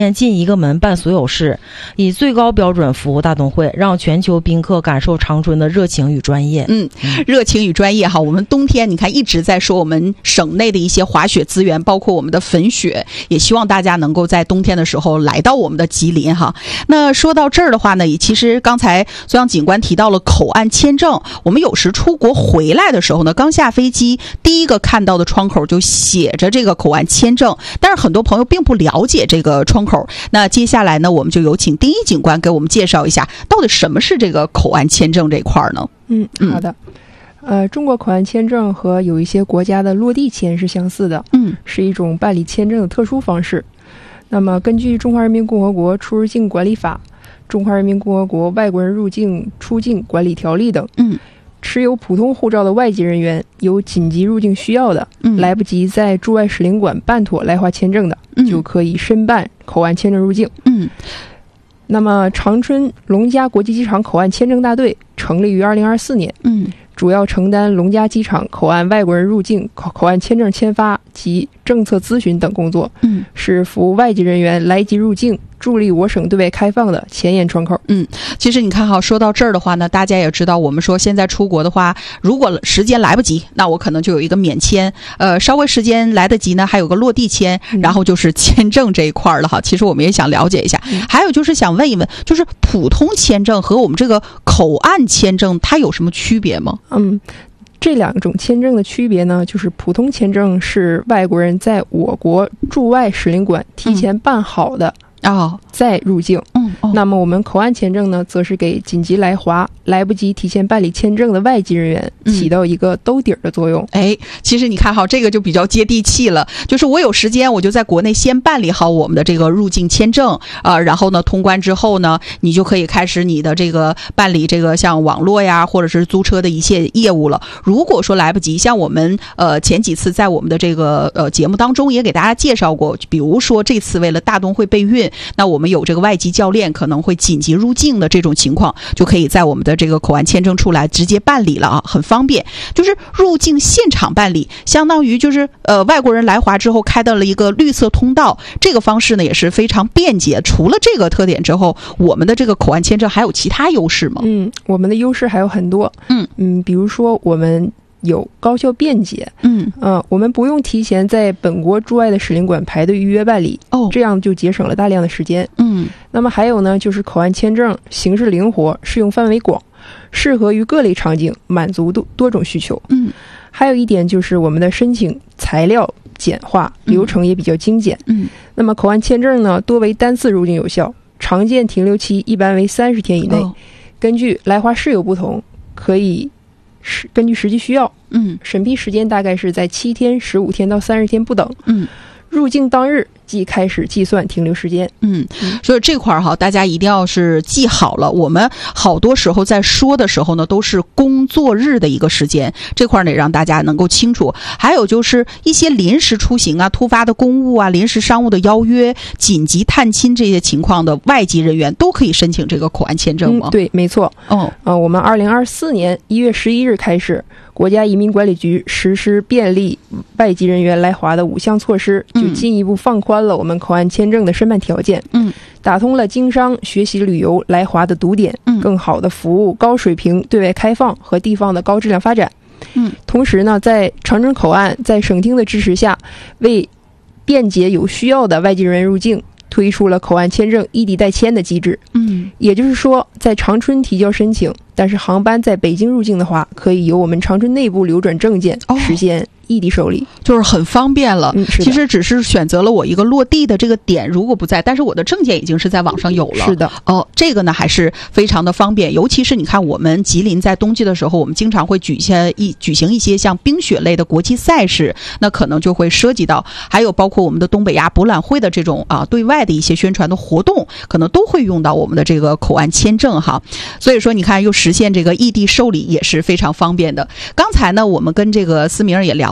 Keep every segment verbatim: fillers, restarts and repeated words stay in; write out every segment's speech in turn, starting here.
进一个门办所有事，以最高标准服务大都会，让全球宾客感受长春的热情与专业。 嗯，热情与专业哈。我们冬天你看一直在说我们省内的一些滑雪资源，包括我们的粉雪，也希望大家能够在冬天的时候来到我们的吉林哈。那说到这儿的话呢，其实刚才孙杨警官提到了口岸签证，我们有时出国回来的时候呢，刚下飞机第一个看到的窗口就写着这个口岸签证，但是很多朋友并不了解这个窗口。那接下来呢，我们就有请丁一警官给我们介绍一下，到底什么是这个口岸签证这一块呢？ 嗯，好的。呃，中国口岸签证和有一些国家的落地签是相似的，嗯，是一种办理签证的特殊方式。那么，根据《中华人民共和国出入境管理法》、《中华人民共和国外国人入境出境管理条例》等，嗯。持有普通护照的外籍人员，有紧急入境需要的，嗯、来不及在驻外使领馆办妥来华签证的，嗯、就可以申办口岸签证入境。嗯，那么长春龙嘉国际机场口岸签证大队成立于二零二四年，嗯，主要承担龙嘉机场口岸外国人入境、口口岸签证签发及政策咨询等工作，嗯，是服务外籍人员来籍入境，助力我省对外开放的前沿窗口。 嗯，其实你看哈，说到这儿的话呢，大家也知道，我们说现在出国的话，如果时间来不及，那我可能就有一个免签，呃，稍微时间来得及呢，还有个落地签，然后就是签证这一块了哈。其实我们也想了解一下，嗯、还有就是想问一问，就是普通签证和我们这个口岸签证，它有什么区别吗？ 嗯。这两种签证的区别呢，就是普通签证是外国人在我国驻外使领馆提前办好的，哦，再入境。嗯，哦、那么我们口岸签证呢，则是给紧急来华、来不及提前办理签证的外籍人员起到一个兜底儿的作用。 哎、嗯，其实你看哈，这个就比较接地气了。就是我有时间，我就在国内先办理好我们的这个入境签证啊、呃，然后呢，通关之后呢，你就可以开始你的这个办理这个像网络呀，或者是租车的一些业务了。如果说来不及，像我们呃前几次在我们的这个呃节目当中也给大家介绍过，比如说这次为了大东会备孕。那我们有这个外籍教练可能会紧急入境的这种情况，就可以在我们的这个口岸签证出来直接办理了啊，很方便。就是入境现场办理，相当于就是呃外国人来华之后开到了一个绿色通道，这个方式呢也是非常便捷。除了这个特点之后，我们的这个口岸签证还有其他优势吗？ 嗯，我们的优势还有很多。嗯嗯，比如说我们有高效便捷，嗯呃，我们不用提前在本国驻外的使领馆排队预约办理，哦，这样就节省了大量的时间。嗯，那么还有呢，就是口岸签证形式灵活，适用范围广，适合于各类场景，满足多多种需求。嗯，还有一点就是我们的申请材料简化，流程也比较精简。嗯，那么口岸签证呢，多为单次入境有效，常见停留期一般为三十天以内，哦，根据来华事由不同，可以是根据实际需要，嗯，审批时间大概是在七天、十五天到三十天不等。嗯，入境当日即开始计算停留时间。嗯， 所以这块儿哈，大家一定要是记好了。我们好多时候在说的时候呢，都是工作日的一个时间，这块儿得让大家能够清楚。还有就是一些临时出行啊、突发的公务啊、临时商务的邀约、紧急探亲这些情况的外籍人员都可以申请这个口岸签证吗？ 嗯、对，没错。哦，呃，我们二零二四年一月十一日开始，国家移民管理局实施便利外籍人员来华的五项措施，就进一步放宽了我们口岸签证的申办条件，嗯，打通了经商、学习、旅游来华的堵点，嗯，更好的服务高水平对外开放和地方的高质量发展。嗯，同时呢，在长春口岸在省厅的支持下，为便捷有需要的外籍人员入境，推出了口岸签证异地代签的机制。嗯，也就是说，在长春提交申请，但是航班在北京入境的话，可以由我们长春内部流转证件，哦，实现异地受理， 就是很方便了。嗯，其实只是选择了我一个落地的这个点，如果不在，但是我的证件已经是在网上有了。 是的， 哦，这个呢还是非常的方便。尤其是你看，我们吉林在冬季的时候，我们经常会举些一举行一些像冰雪类的国际赛事，那可能就会涉及到，还有包括我们的东北亚博览会的这种啊对外的一些宣传的活动，可能都会用到我们的这个口岸签证哈。所以说，你看又实现这个异地受理也是非常方便的。刚才呢，我们跟这个思明也聊了。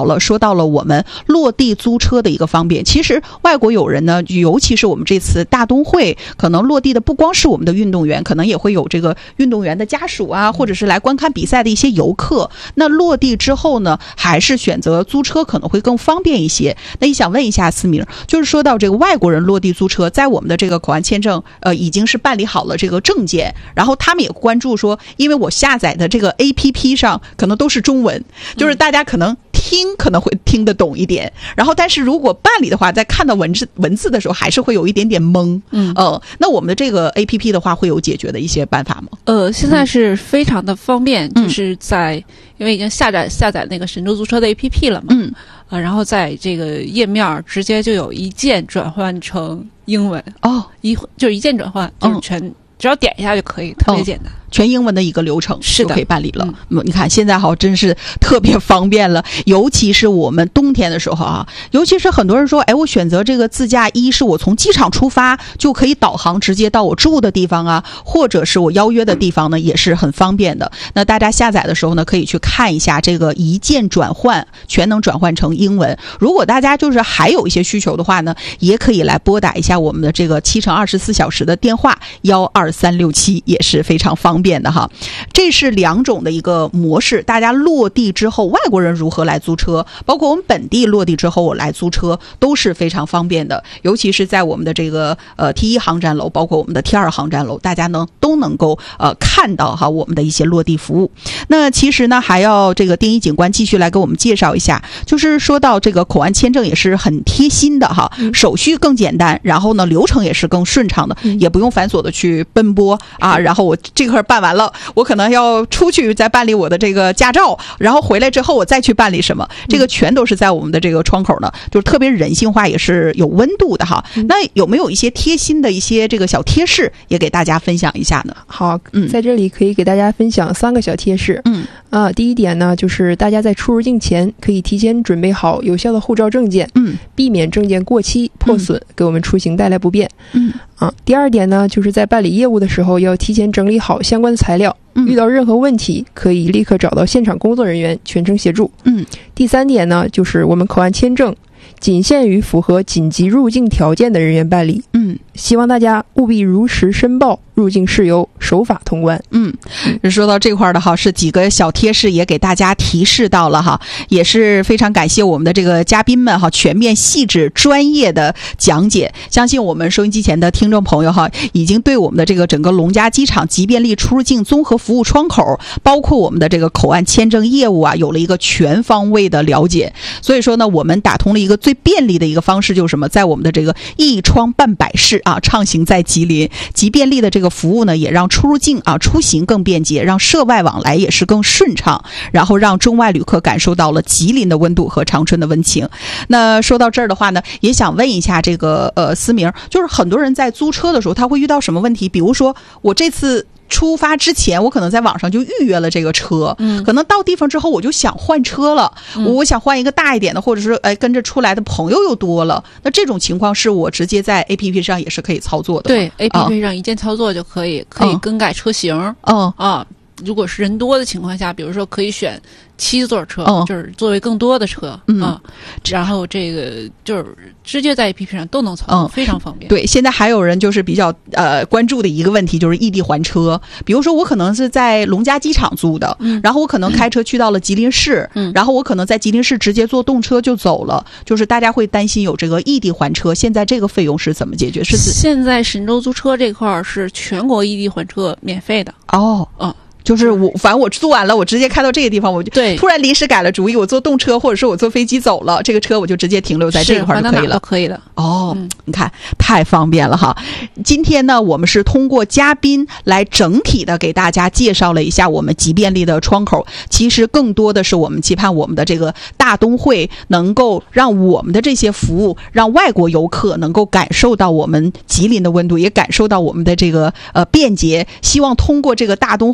了，说到了我们落地租车的一个方便。其实外国友人呢，尤其是我们这次大冬会，可能落地的不光是我们的运动员，可能也会有这个运动员的家属啊，或者是来观看比赛的一些游客。那落地之后呢，还是选择租车可能会更方便一些。那也想问一下思明，就是说到这个外国人落地租车，在我们的这个口岸签证呃已经是办理好了这个证件，然后他们也关注说，因为我下载的这个 A P P 上可能都是中文，就是大家可能听可能会听得懂一点，然后但是如果办理的话，在看到文字文字的时候还是会有一点点懵。嗯呃，那我们的这个 A P P 的话会有解决的一些办法吗？ 呃，现在是非常的方便，嗯、就是在因为已经下载下载那个神州租车的 A P P 了嘛，嗯呃，然后在这个页面直接就有一键转换成英文哦，一就是一键转换，就是全、嗯、只要点一下就可以，特别简单。哦， 全英文的一个流程是的， 就可以办理了。嗯，你看现在好真是特别方便了，尤其是我们冬天的时候啊，尤其是很多人说，哎，我选择这个自驾，一是我从机场出发就可以导航直接到我住的地方啊，或者是我邀约的地方呢，也是很方便的。那大家下载的时候呢，可以去看一下这个一键转换，全能转换成英文。如果大家就是还有一些需求的话呢，也可以来拨打一下我们的这个七乘二十四小时的电话幺二三六七，也是非常方便。便的哈，这是两种的一个模式。大家落地之后，外国人如何来租车，包括我们本地落地之后我来租车，都是非常方便的。尤其是在我们的这个呃 T 一航站楼，包括我们的 T 二航站楼，大家呢都能够呃看到哈我们的一些落地服务。那其实呢，还要这个丁一警官继续来给我们介绍一下，就是说到这个口岸签证也是很贴心的哈，手续更简单，然后呢流程也是更顺畅的，也不用繁琐的去奔波啊，然后我这块办完了，我可能要出去再办理我的这个驾照，然后回来之后我再去办理什么，这个全都是在我们的这个窗口呢，就是特别人性化，也是有温度的哈。那有没有一些贴心的一些这个小贴士，也给大家分享一下呢？ 好，嗯，在这里可以给大家分享三个小贴士。嗯啊，第一点呢，就是大家在出入境前可以提前准备好有效的护照证件，嗯，避免证件过期破损，嗯、给我们出行带来不便。嗯啊，第二点呢，就是在办理业务的时候要提前整理好相关的材料。遇到任何问题可以立刻找到现场工作人员全程协助。嗯，第三点呢，就是我们口岸签证仅限于符合紧急入境条件的人员办理。嗯，希望大家务必如实申报入境事由，守法通关。 嗯，说到这块的哈，是几个小贴士也给大家提示到了哈，也是非常感谢我们的这个嘉宾们哈，全面细致专业的讲解。相信我们收音机前的听众朋友哈，已经对我们的这个整个龙嘉机场即便利出入境综合服务窗口，包括我们的这个口岸签证业务啊，有了一个全方位的了解。所以说呢，我们打通了一个最便利的一个方式，就是什么，在我们的这个一窗办百事啊，畅行在吉林，即便利的这个服务呢，也让出入境啊出行更便捷，让涉外往来也是更顺畅，然后让中外旅客感受到了吉林的温度和长春的温情。那说到这儿的话呢，也想问一下这个呃思明，就是很多人在租车的时候他会遇到什么问题？比如说我这次出发之前，我可能在网上就预约了这个车，嗯，可能到地方之后我就想换车了，嗯、我想换一个大一点的，或者是哎跟着出来的朋友又多了，那这种情况是我直接在 A P P 上也是可以操作的。 对 ，A P P 上一键操作就可以，嗯、可以更改车型。嗯啊，如果是人多的情况下，比如说可以选七座车，嗯、就是座位更多的车，嗯啊，然后这个就是直接在 A P P 上都能操作，嗯、非常方便。 对，现在还有人就是比较呃关注的一个问题就是异地还车，比如说我可能是在龙嘉机场租的，嗯、然后我可能开车去到了吉林市，嗯、然后我可能在吉林市直接坐动车就走了，就是大家会担心有这个异地还车，现在这个费用是怎么解决？是现在神州租车这块是全国异地还车免费的。 哦，嗯。就是我，反正我租完了，我直接开到这个地方，我就对突然临时改了主意，我坐动车或者是我坐飞机走了，这个车我就直接停留在这块就可以了， 都可以的。 哦，嗯、你看太方便了哈！今天呢，我们是通过嘉宾来整体的给大家介绍了一下我们即便利的窗口。其实更多的是我们期盼我们的这个大冬会能够让我们的这些服务，让外国游客能够感受到我们吉林的温度，也感受到我们的这个呃便捷。希望通过这个大冬会呢。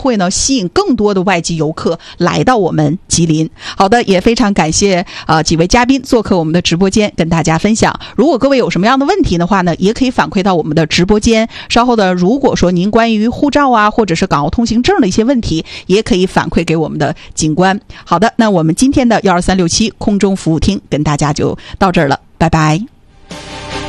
吸引更多的外籍游客来到我们吉林。好的，也非常感谢呃几位嘉宾做客我们的直播间跟大家分享。如果各位有什么样的问题的话呢，也可以反馈到我们的直播间。稍后的如果说您关于护照啊或者是港澳通行证的一些问题，也可以反馈给我们的警官。好的，那我们今天的一二三六七空中服务厅跟大家就到这儿了，拜拜。